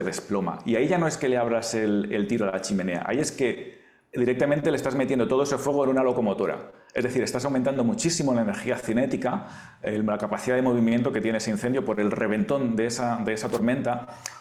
desploma. Y ahí ya no es que le abras el tiro a la chimenea, ahí es que directamente le estás metiendo todo ese fuego en una locomotora. Es decir, estás aumentando muchísimo la energía cinética, la capacidad de movimiento que tiene ese incendio por el reventón de esa tormenta.